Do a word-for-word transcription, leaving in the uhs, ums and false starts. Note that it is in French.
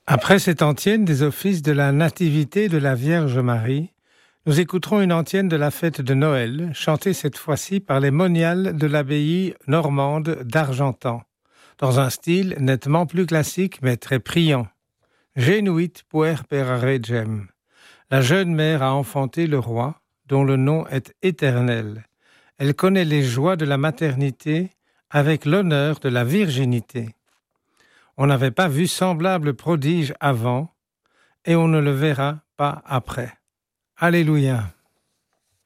Après cette antienne des offices de la Nativité de la Vierge Marie, nous écouterons une antienne de la fête de Noël, chantée cette fois-ci par les moniales de l'abbaye normande d'Argentan, dans un style nettement plus classique mais très priant. Genuit puer per regem. La jeune mère a enfanté le roi, dont le nom est éternel. Elle connaît les joies de la maternité avec l'honneur de la virginité. On n'avait pas vu semblable prodige avant, et on ne le verra pas après. Alléluia.